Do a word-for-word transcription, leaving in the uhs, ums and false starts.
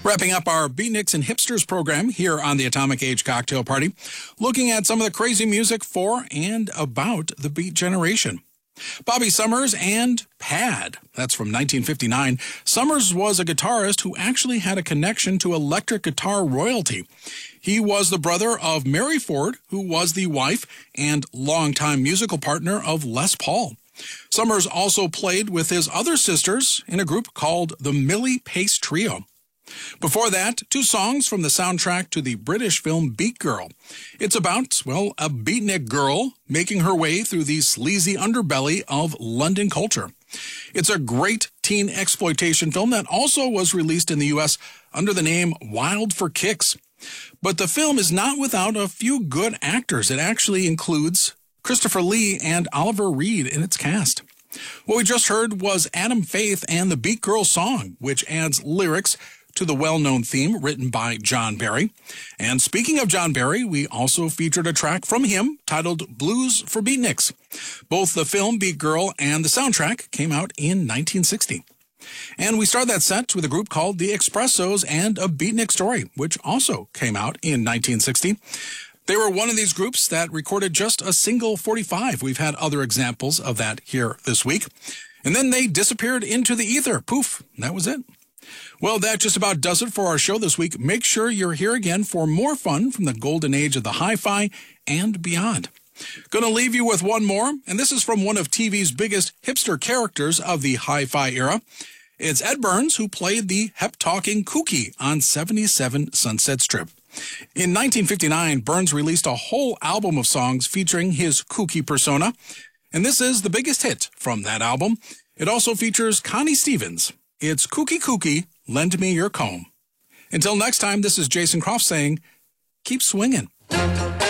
Wrapping up our Beatniks and Hipsters program here on the Atomic Age Cocktail Party, looking at some of the crazy music for and about the Beat generation. Bobby Summers and Pad. That's from nineteen fifty-nine. Summers was a guitarist who actually had a connection to electric guitar royalty. He was the brother of Mary Ford, who was the wife and longtime musical partner of Les Paul. Summers also played with his other sisters in a group called the Millie Pace Trio. Before that, two songs from the soundtrack to the British film Beat Girl. It's about, well, a beatnik girl making her way through the sleazy underbelly of London culture. It's a great teen exploitation film that also was released in the U S under the name Wild for Kicks. But the film is not without a few good actors. It actually includes Christopher Lee and Oliver Reed in its cast. What we just heard was Adam Faith and the Beat Girl song, which adds lyrics to the well-known theme written by John Barry. And speaking of John Barry, we also featured a track from him titled Blues for Beatniks. Both the film Beat Girl and the soundtrack came out in nineteen sixty. And we started that set with a group called the Expressos and a Beatnik Story, which also came out in nineteen sixty. They were one of these groups that recorded just a single forty-five. We've had other examples of that here this week. And then they disappeared into the ether. Poof, that was it. Well, that just about does it for our show this week. Make sure you're here again for more fun from the golden age of the hi-fi and beyond. Going to leave you with one more, and this is from one of T V's biggest hipster characters of the hi-fi era. It's Ed Burns, who played the hep-talking Kooky on seventy-seven Sunset Strip. In nineteen fifty-nine, Burns released a whole album of songs featuring his kooky persona, and this is the biggest hit from that album. It also features Connie Stevens. It's Kooky Kooky, Lend Me Your Comb. Until next time, this is Jason Croft saying, keep swinging.